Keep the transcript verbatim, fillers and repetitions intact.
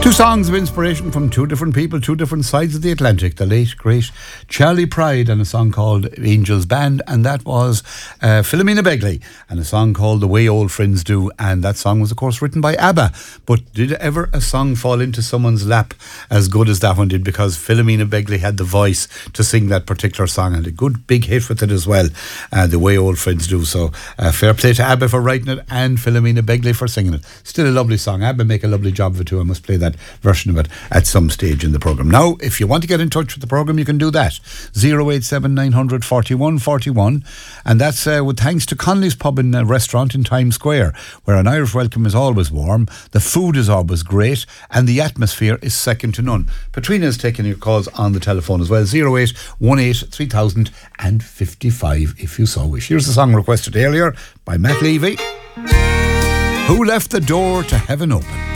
Two songs of inspiration from two different people, two different sides of the Atlantic. The late, great Charlie Pride and a song called Angels Band, and that was uh, Philomena Begley and a song called The Way Old Friends Do, and that song was of course written by ABBA. But did ever a song fall into someone's lap as good as that one did? Because Philomena Begley had the voice to sing that particular song, and a good big hit with it as well, uh, The Way Old Friends Do. So uh, fair play to ABBA for writing it and Philomena Begley for singing it. Still a lovely song. ABBA make a lovely job of it too. I must play that version of it at some stage in the programme. Now, if you want to get in touch with the programme, you can do that. zero eight seven nine hundred forty-one forty-one, and that's uh, with thanks to Connolly's Pub and uh, Restaurant in Times Square, where an Irish welcome is always warm, the food is always great, and the atmosphere is second to none. Patrina is taking your calls on the telephone as well. zero eight one eight three thousand fifty-five if you so wish. Here's the song requested earlier by Matt Levy. Who Left the Door to Heaven Open?